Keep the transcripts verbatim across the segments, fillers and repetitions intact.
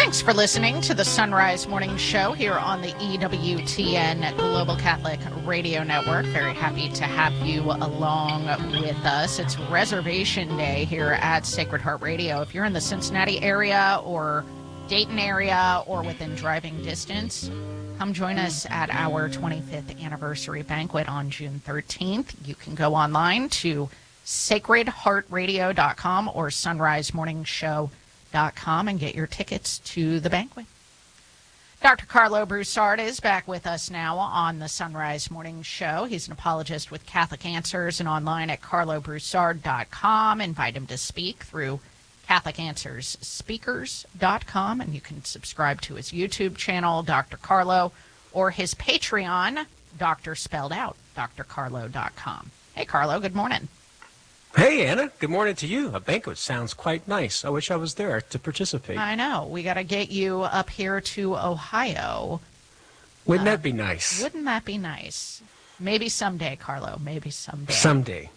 Thanks for listening to the Sunrise Morning Show here on the E W T N Global Catholic Radio Network. Very happy to have you along with us. It's Reservation Day here at Sacred Heart Radio. If you're in the Cincinnati area or Dayton area or within driving distance, come join us at our twenty-fifth anniversary banquet on June thirteenth. You can go online to sacred heart radio dot com or sunrise morning show dot com and get your tickets to the banquet. Doctor Carlo Broussard is back with us now on the Sunrise Morning Show. He's an apologist with Catholic Answers and online at carlo broussard dot com. Invite him to speak through catholic answers speakers dot com, and you can subscribe to his YouTube channel, Doctor Carlo, or his Patreon, Doctor spelled out, dr carlo dot com. Hey, Carlo, good morning. Hey, Anna. Good morning to you. A banquet sounds quite nice. I wish I was there to participate. I know. We got to get you up here to Ohio. Wouldn't uh, that be nice? Wouldn't that be nice? Maybe someday, Carlo. Maybe someday. Someday.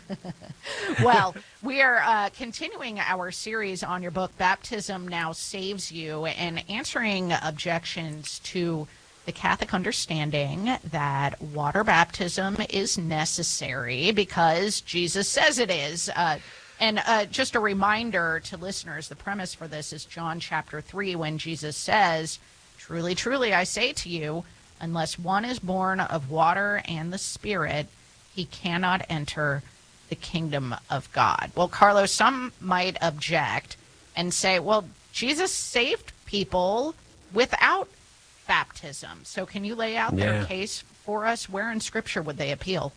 Well, we are uh, continuing our series on your book, Baptism Now Saves You, and answering objections to the Catholic understanding that water baptism is necessary because Jesus says it is. Uh, and uh, just a reminder to listeners, the premise for this is John chapter three, when Jesus says, "Truly, truly, I say to you, unless one is born of water and the Spirit, he cannot enter the kingdom of God." Well, Carlos, some might object and say, well, Jesus saved people without baptism. So can you lay out their yeah. case for us? Where in Scripture would they appeal?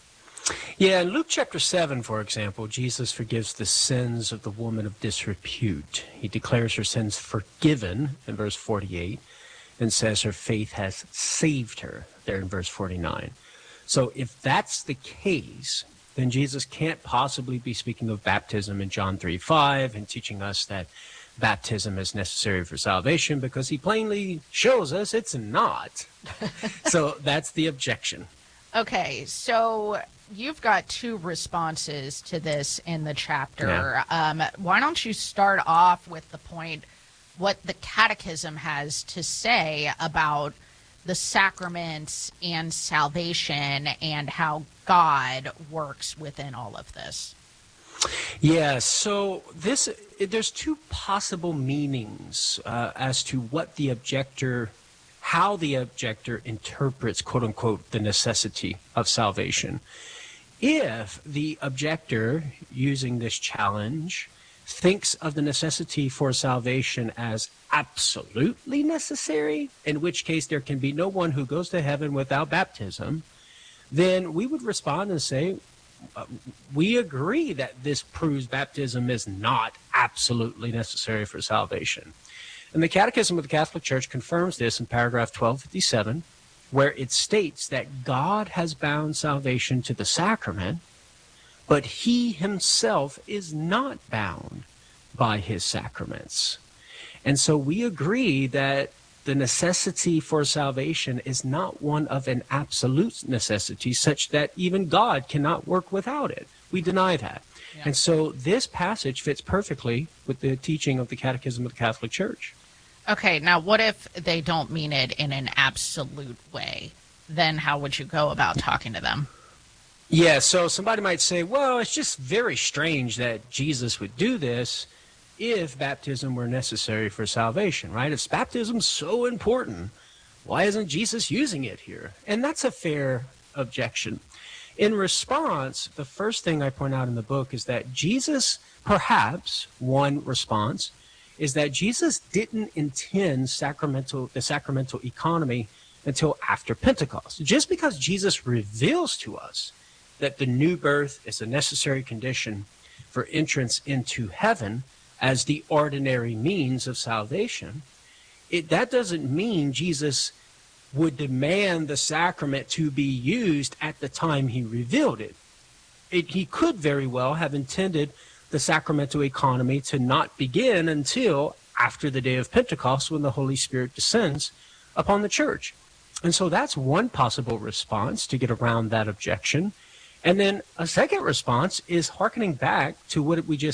Yeah, in Luke chapter seven, for example, Jesus forgives the sins of the woman of disrepute. He declares her sins forgiven in verse forty-eight and says her faith has saved her there in verse forty-nine. So if that's the case, then Jesus can't possibly be speaking of baptism in John three five and teaching us that baptism is necessary for salvation, because he plainly shows us it's not. So that's the objection. Okay, so you've got two responses to this in the chapter. Yeah. Um, why don't you start off with the point, what the Catechism has to say about the sacraments and salvation and how God works within all of this? Yeah, so this there's two possible meanings uh, as to what the objector, how the objector interprets, quote unquote, the necessity of salvation. If the objector, using this challenge, thinks of the necessity for salvation as absolutely necessary, in which case there can be no one who goes to heaven without baptism, then we would respond and say, Uh, we agree that this proves baptism is not absolutely necessary for salvation. And the Catechism of the Catholic Church confirms this in paragraph twelve fifty-seven, where it states that God has bound salvation to the sacrament, but he himself is not bound by his sacraments. And so we agree that the necessity for salvation is not one of an absolute necessity, such that even God cannot work without it. We deny that. Yeah. And so this passage fits perfectly with the teaching of the Catechism of the Catholic Church. Okay, now what if they don't mean it in an absolute way? Then how would you go about talking to them? Yeah, so somebody might say, well, it's just very strange that Jesus would do this if baptism were necessary for salvation, right? If baptism's so important, why isn't Jesus using it here? And that's a fair objection. In response, the first thing I point out in the book is that Jesus, perhaps one response, is that Jesus didn't intend sacramental the sacramental economy until after Pentecost. Just because Jesus reveals to us that the new birth is a necessary condition for entrance into heaven as the ordinary means of salvation, it, that doesn't mean Jesus would demand the sacrament to be used at the time he revealed it. It he could very well have intended the sacramental economy to not begin until after the day of Pentecost, when the Holy Spirit descends upon the church. And so that's one possible response to get around that objection. And then a second response is hearkening back to what we just